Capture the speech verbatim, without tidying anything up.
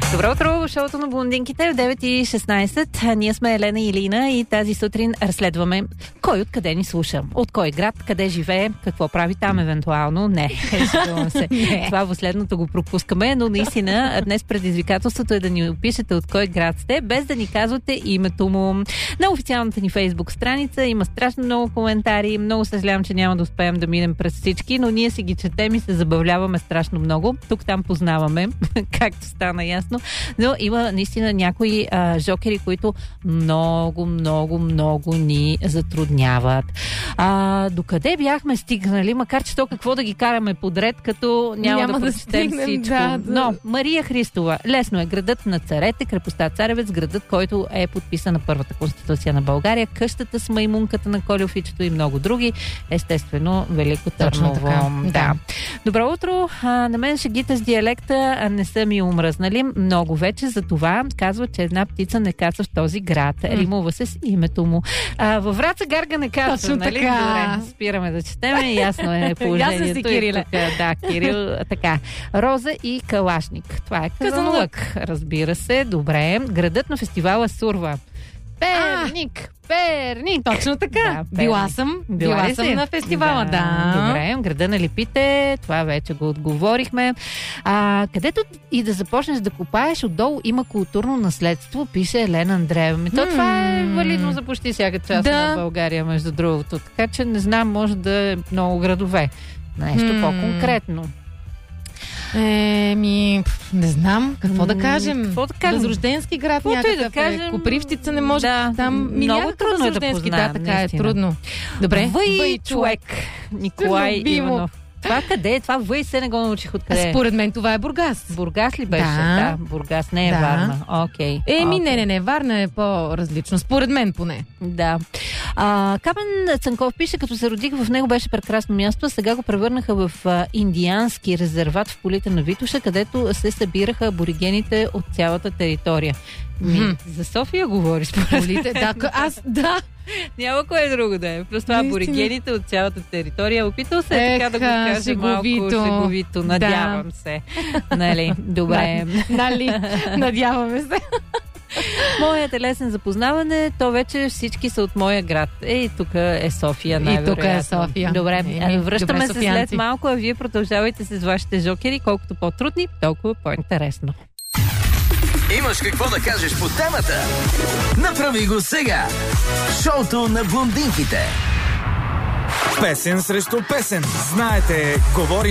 Добро утро, в шоуто на блондинките в девет и шестнайсет. Ние сме Елена и Илина и тази сутрин разследваме кой откъде ни слуша. От кой град, къде живее, какво прави там евентуално. Не, шегувам се. Това последното го пропускаме, но наистина днес предизвикателството е да ни опишете от кой град сте, без да ни казвате името му. На официалната ни Фейсбук страница има страшно много коментари. Много съжалявам, че няма да успеем да минем през всички, но ние си ги четем и се забавляваме страшно много. Тук-там познаваме, както стана ясно. Но има наистина някои а, жокери, които много, много, много ни затрудняват. А, докъде бяхме стигнали, макар че то какво да ги караме подред, като няма, няма да, да прочетем всичко. Да, да. Но Мария Христова. Лесно е. Градът на царете, крепостта Царевец, градът, който е подписан на първата конституция на България, къщата с маймунката на Кольо Фичето и много други. Естествено, Велико Търново. Да. Да. Добро утро. А, на мен шегите с диалекта не са ми умръзнали много вече, за това казва, че една птица не каца в този град. Римува се с името му. А, във Враца гарга не каца, точно нали? Така. Добре, спираме да четеме. Ясно е положението. Ясно си, Кириле. Тук, да, Кирил, така. Роза и Калашник. Това е Казанлък. Разбира се, добре. Градът на фестивала Сурва. Перник! Перник! Точно така. Да, била съм, била, била съм на фестивала, да. да. Добре, града на липите, това вече го отговорихме. А, където и да започнеш да копаеш, отдолу има културно наследство, пише Елена Андреева. Ми, то м-м. това е валидно за почти всяка част да. на България, между другото. Така че не знам, може да е много градове. Нещо м-м. по-конкретно. Еми, не знам, какво да кажем. Какво да кажем? Възрожденски град Каквото някакъв да кажем, е. Копривщица не може. Да, там много трудно е да познаем. Да, така е, трудно. Добре. Въй човек. Николай Иванов. Това къде е? Това въй се не го научих откъде. Според мен това е Бургас. Бургас ли беше? Да. Да, Бургас не е да. Варна. Окей. Еми, okay. не, не, не. Варна е по-различно. Според мен поне. Да. А, Камен Цанков пише, като се родих в него беше прекрасно място, а сега го превърнаха в а, индиански резерват в полите на Витоша, където се събираха аборигените от цялата територия. Ми, mm-hmm. За София говориш, полите. Да, аз, да. Няма кое друго да е. Просто това аборигените от цялата територия. Опитал се е така да го каже шеговито. малко шеговито. Надявам да. се. Нали? Добре. Нали? Надяваме се. Моят е лесен за познаване, то вече всички са от моя град. Ей, тук е София, най-вероятно. И тук е София. Добре, е, връщаме добре, се след малко, а вие продължавайте с вашите жокери, колкото по-трудни, толкова по-интересно. Имаш какво да кажеш по темата? Направи го сега! Шоуто на блондинките. Песен срещу песен. Знаете, говорим